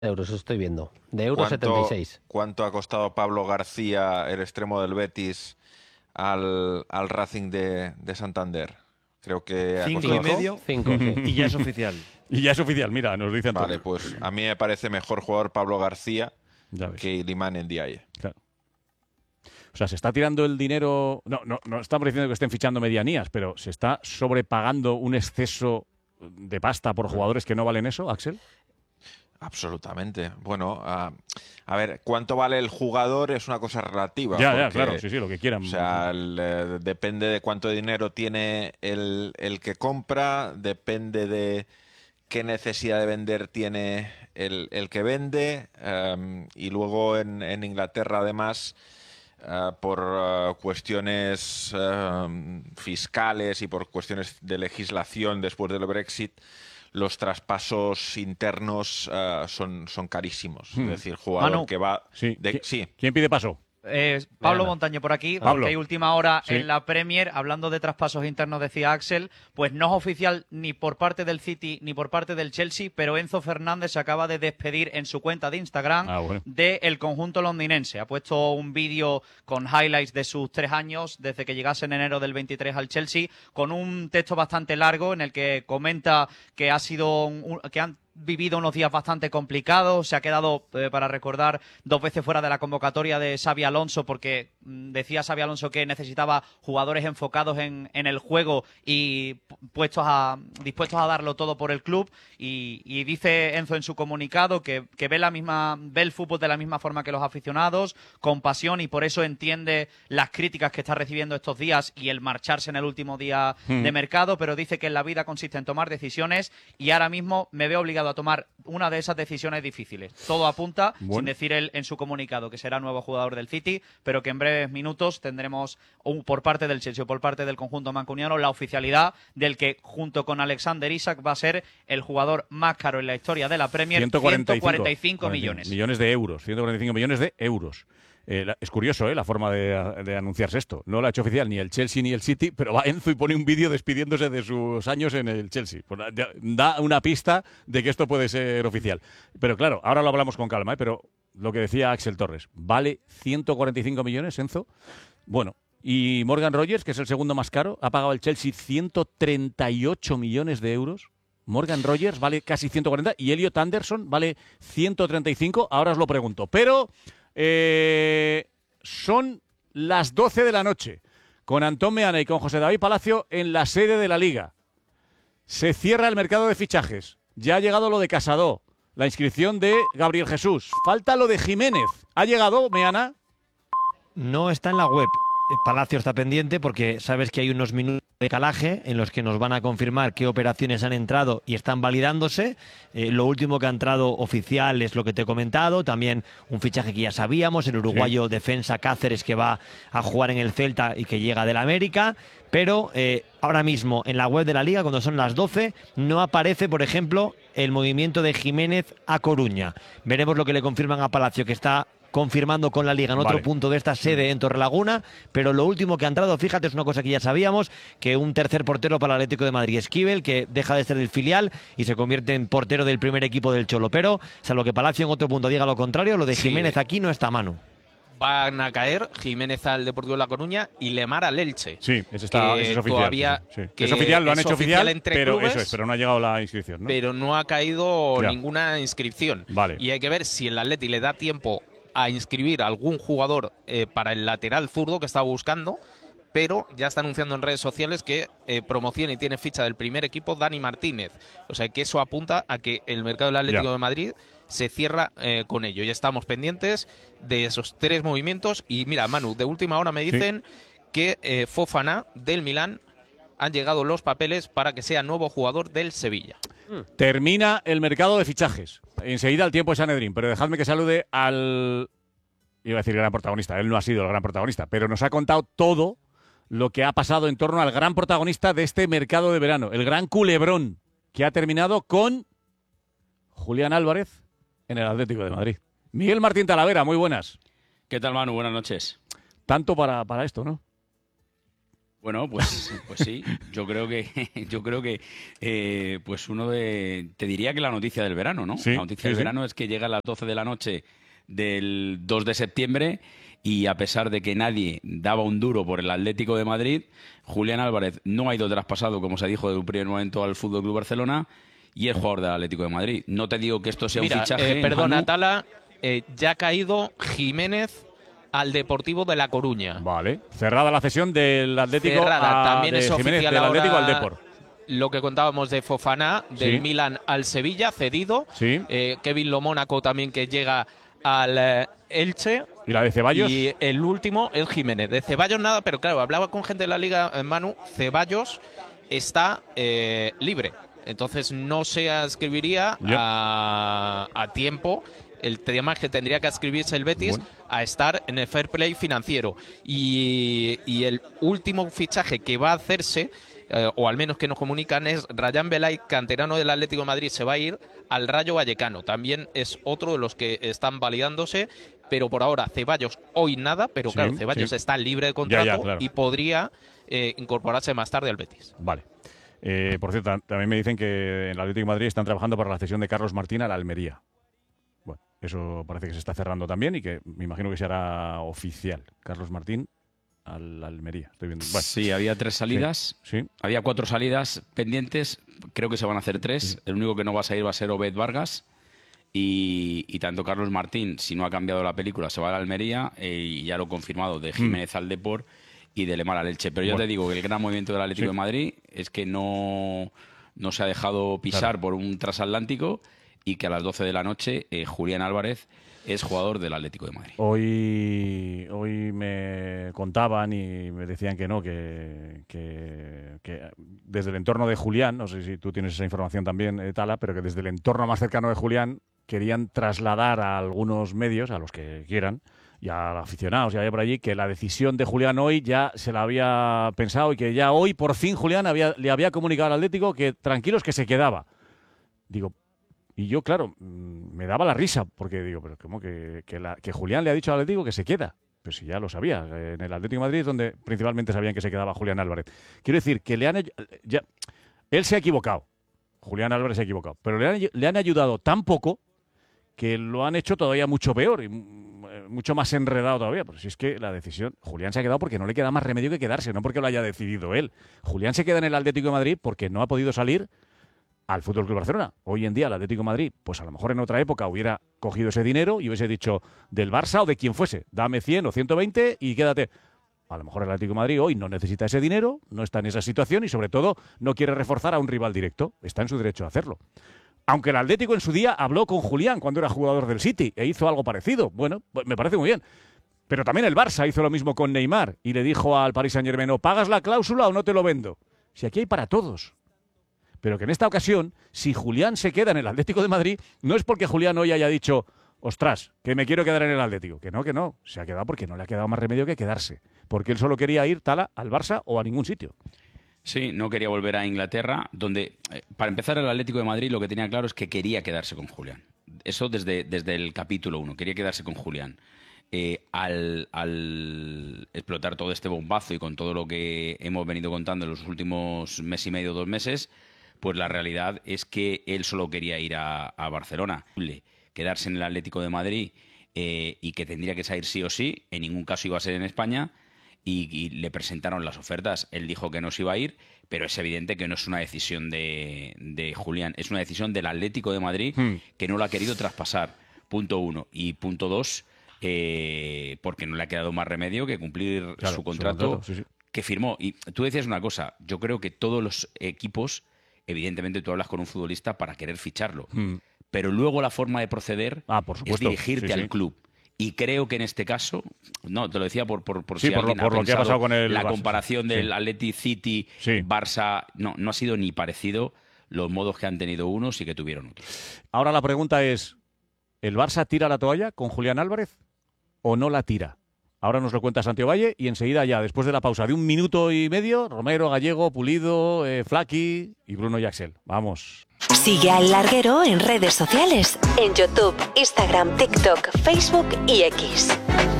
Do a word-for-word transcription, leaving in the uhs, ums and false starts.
euros estoy viendo. De euro setenta y ¿Cuánto, seis. cuánto ha costado Pablo García, el extremo del Betis, al, al Racing de, de Santander? Creo que ha Cinco y costado... Cinco, medio cinco, sí. y ya es oficial. Y ya es oficial, mira, nos dice Vale, Antonio. pues a mí me parece mejor jugador Pablo García Ya ves. que Iliman Ndiaye. Claro. O sea, se está tirando el dinero. No, no, no estamos diciendo que estén fichando medianías, pero ¿se está sobrepagando un exceso de pasta por jugadores que no valen eso, Axel? Absolutamente. Bueno, a, a ver, ¿cuánto vale el jugador? Es una cosa relativa. Ya, ya, porque, claro, sí, sí, lo que quieran. O sea, el, eh, depende de cuánto dinero tiene el, el que compra, depende de qué necesidad de vender tiene el, el que vende, em, y luego en, en Inglaterra, además, eh, por eh, cuestiones em, fiscales y por cuestiones de legislación después del Brexit, los traspasos internos uh, son, son carísimos. Hmm. Es decir, jugador Manu. que va... Sí. De, ¿Qui- sí. ¿Quién pide paso? Eh, Pablo Veana. Montaño por aquí, Pablo. porque hay última hora Sí. en la Premier, hablando de traspasos internos, decía Axel, pues no es oficial ni por parte del City ni por parte del Chelsea, pero Enzo Fernández se acaba de despedir en su cuenta de Instagram Ah, bueno. del conjunto londinense. Ha puesto un vídeo con highlights de sus tres años, desde que llegase en enero del veintitrés al Chelsea, con un texto bastante largo en el que comenta que ha sido un- que han vivido unos días bastante complicados, se ha quedado, eh, para recordar, dos veces fuera de la convocatoria de Xabi Alonso, porque mm, decía Xabi Alonso que necesitaba jugadores enfocados en, en el juego y pu- puestos a, dispuestos a darlo todo por el club, y, y dice Enzo en su comunicado que, que ve, la misma, ve el fútbol de la misma forma que los aficionados, con pasión, y por eso entiende las críticas que está recibiendo estos días y el marcharse en el último día Hmm. de mercado, pero dice que en la vida consiste en tomar decisiones, y ahora mismo me veo obligado a tomar una de esas decisiones difíciles. Todo apunta, Bueno. sin decir él en su comunicado, que será nuevo jugador del City, pero que en breves minutos tendremos un- por parte del Chelsea o por parte del conjunto mancuniano la oficialidad del que, junto con Alexander Isak, va a ser el jugador más caro en la historia de la Premier, ciento cuarenta y cinco, ciento cuarenta y cinco millones. Millones de euros. ciento cuarenta y cinco millones de euros. Eh, la- es curioso, ¿eh? La forma de, de anunciarse esto. No lo ha hecho oficial ni el Chelsea ni el City, pero va Enzo y pone un vídeo despidiéndose de sus años en el Chelsea. Pues da- da una pista de que esto puede ser oficial. Pero claro, ahora lo hablamos con calma, ¿eh? Pero lo que decía Axel Torres, ¿vale ciento cuarenta y cinco millones, Enzo? Bueno, y Morgan Rogers, que es el segundo más caro, ha pagado el Chelsea ciento treinta y ocho millones de euros. Morgan Rogers vale casi ciento cuarenta y Elliot Anderson vale ciento treinta y cinco. Ahora os lo pregunto. Pero eh, son las doce de la noche con Antón Meana y con José David Palacio en la sede de la Liga. Se cierra el mercado de fichajes. Ya ha llegado lo de Casado, la inscripción de Gabriel Jesús. Falta lo de Jiménez. ¿Ha llegado, Meana? No está en la web. El Palacio está pendiente porque sabes que hay unos minutos de calaje en los que nos van a confirmar qué operaciones han entrado y están validándose. Eh, lo último que ha entrado oficial es lo que te he comentado. También un fichaje que ya sabíamos, el uruguayo defensa Cáceres, que va a jugar en el Celta y que llega del América. Pero eh, ahora mismo en la web de la Liga, cuando son las doce, no aparece, por ejemplo, el movimiento de Jiménez a Coruña. Veremos lo que le confirman a Palacio, que está confirmando con la Liga en otro Vale. punto de esta sede en Torrelaguna, pero lo último que ha entrado, fíjate, es una cosa que ya sabíamos, que un tercer portero para el Atlético de Madrid, Esquivel, que deja de ser el filial y se convierte en portero del primer equipo del Cholo, pero salvo que Palacio en otro punto diga lo contrario, lo de Sí. Jiménez aquí no está a mano. Van a caer Jiménez al Deportivo de La Coruña y Lemar al Elche. Sí, ese, está, Que ese es oficial. todavía- sí, sí. que Es oficial, lo han es hecho oficial oficial, entre pero clubes, eso es, pero no ha llegado la inscripción, ¿no? Pero no ha caído Ya. ninguna inscripción. Vale. Y hay que ver si el Atleti le da tiempo a inscribir a algún jugador eh, para el lateral zurdo que estaba buscando, pero ya está anunciando en redes sociales que eh, promociona y tiene ficha del primer equipo Dani Martínez. O sea que eso apunta a que el mercado del Atlético Ya. de Madrid se cierra eh, con ello. Ya estamos pendientes de esos tres movimientos. Y mira, Manu, de última hora me dicen que eh, Fofana del Milán han llegado los papeles para que sea nuevo jugador del Sevilla. Termina el mercado de fichajes. Enseguida el tiempo es Sanedrín, pero dejadme que salude al... Iba a decir gran protagonista, él no ha sido el gran protagonista, pero nos ha contado todo lo que ha pasado en torno al gran protagonista de este mercado de verano, el gran culebrón, que ha terminado con Julián Álvarez en el Atlético de Madrid. Miguel Martín Talavera, muy buenas. ¿Qué tal, Manu? Buenas noches. Tanto para, para esto, ¿no? Bueno, pues, pues sí, yo creo que, yo creo que, eh, pues uno de, te diría que la noticia del verano, ¿no? Sí, la noticia sí, del sí. verano es que llega a las doce de la noche del dos de septiembre y a pesar de que nadie daba un duro por el Atlético de Madrid, Julián Álvarez no ha ido traspasado, como se dijo de un primer momento, al Fútbol Club Barcelona y es jugador del Atlético de Madrid. No te digo que esto sea Mira, un fichaje. eh, perdona, Manu. Tala, eh, ya ha caído Jiménez al Deportivo de La Coruña. Vale. Cerrada la cesión del Atlético Cerrada, a, también de es Jiménez, oficial del Atlético ahora al Depor. Lo que contábamos de Fofana, del Sí. Milan al Sevilla, cedido. Sí. Eh, Kevin Lomónaco también que llega al eh, Elche. ¿Y la de Ceballos? Y el último es Jiménez. De Ceballos nada, pero claro, hablaba con gente de la liga, eh, Manu, Ceballos está eh, libre. Entonces no se ascribiría Ya. a, a tiempo. El tema es que tendría que ascribirse el Betis Bueno. a estar en el fair play financiero. Y, y el último fichaje que va a hacerse, eh, o al menos que nos comunican, es Rayán Belay, canterano del Atlético de Madrid, se va a ir al Rayo Vallecano. También es otro de los que están validándose, pero por ahora Ceballos hoy nada, pero Sí, claro, Ceballos sí. está libre de contrato Ya, ya, claro. y podría eh, incorporarse más tarde al Betis. Vale. Eh, por cierto, también me dicen que en el Atlético de Madrid están trabajando para la cesión de Carlos Martín a la Almería. Bueno, eso parece que se está cerrando también y que me imagino que se hará oficial. Carlos Martín a la Almería. Estoy viendo. Bueno, Sí, había tres salidas. sí. Había cuatro salidas pendientes, creo que se van a hacer tres. El único que no va a salir va a ser Obed Vargas. Y, y tanto Carlos Martín, si no ha cambiado la película, se va a la Almería eh, y ya lo he confirmado de Jiménez al Depor y de Lemar al Elche. Pero ya Bueno. te digo que el gran movimiento del Atlético Sí. de Madrid es que no, no se ha dejado pisar Claro. por un transatlántico y que a las doce de la noche eh, Julián Álvarez es jugador del Atlético de Madrid. Hoy, hoy me contaban y me decían que no, que, que, que desde el entorno de Julián, no sé si tú tienes esa información también, eh, Tala, pero que desde el entorno más cercano de Julián querían trasladar a algunos medios, a los que quieran, y a aficionados y había por allí, que la decisión de Julián hoy ya se la había pensado y que ya hoy por fin Julián había, le había comunicado al Atlético que tranquilos que se quedaba. Digo, y yo, claro, mm, me daba la risa, porque digo, pero ¿cómo que, que, la- que Julián le ha dicho al Atlético que se queda? Pues si ya lo sabía. En el Atlético de Madrid es donde principalmente sabían que se quedaba Julián Álvarez. Quiero decir que le han ay- ya, él se ha equivocado. Julián Álvarez se ha equivocado. Pero le han, ay- le han ayudado tan poco que lo han hecho todavía mucho peor y mm, eh, mucho más enredado todavía. Pero si es que la decisión... Julián se ha quedado porque no le queda más remedio que quedarse, no porque lo haya decidido él. Julián se queda en el Atlético de Madrid porque no ha podido salir al Fútbol Club Barcelona. Hoy en día el Atlético de Madrid, pues a lo mejor en otra época hubiera cogido ese dinero y hubiese dicho del Barça o de quien fuese, dame cien o ciento veinte y quédate. A lo mejor el Atlético de Madrid hoy no necesita ese dinero, no está en esa situación y sobre todo no quiere reforzar a un rival directo. Está en su derecho a hacerlo. Aunque el Atlético en su día habló con Julián cuando era jugador del City e hizo algo parecido. Bueno, pues me parece muy bien. Pero también el Barça hizo lo mismo con Neymar y le dijo al Paris Saint-Germain, o pagas la cláusula o no te lo vendo. Si aquí hay para todos. Pero que en esta ocasión, si Julián se queda en el Atlético de Madrid, no es porque Julián hoy haya dicho, ostras, que me quiero quedar en el Atlético. Que no, que no. Se ha quedado porque no le ha quedado más remedio que quedarse. Porque él solo quería ir, Tala, al Barça o a ningún sitio. Sí, no quería volver a Inglaterra, donde, eh, para empezar, el Atlético de Madrid lo que tenía claro es que quería quedarse con Julián. Eso desde, desde el capítulo uno, quería quedarse con Julián. Eh, al, al explotar todo este bombazo y con todo lo que hemos venido contando en los últimos mes y medio, dos meses, pues la realidad es que él solo quería ir a, a Barcelona. Quedarse en el Atlético de Madrid eh, y que tendría que salir sí o sí, en ningún caso iba a ser en España. Y, y le presentaron las ofertas. Él dijo que no se iba a ir, pero es evidente que no es una decisión de, de Julián, es una decisión del Atlético de Madrid Hmm. que no lo ha querido traspasar. Punto uno. Y punto dos, eh, porque no le ha quedado más remedio que cumplir Claro, su contrato, contrato, sí, sí. que firmó. Y tú decías una cosa, yo creo que todos los equipos, evidentemente tú hablas con un futbolista para querer ficharlo, Hmm. pero luego la forma de proceder Ah, por es supuesto. dirigirte Sí, al sí. club. Y creo que en este caso, no, te lo decía por, por, por Sí, si por lo- alguien por ha lo que ha pensado pasado con el la Barça, comparación sí. del Sí. Atleti City, Sí. Barça, no, no ha sido ni parecido los modos que han tenido unos y que tuvieron otros. Ahora la pregunta es, ¿el Barça tira la toalla con Julián Álvarez o no la tira? Ahora nos lo cuenta Santiago Valle y enseguida ya, después de la pausa de un minuto y medio, Romero, Gallego, Pulido, eh, Flaki y Bruno y Axel. Vamos. Sigue al Larguero en redes sociales, en YouTube, Instagram, TikTok, Facebook y X.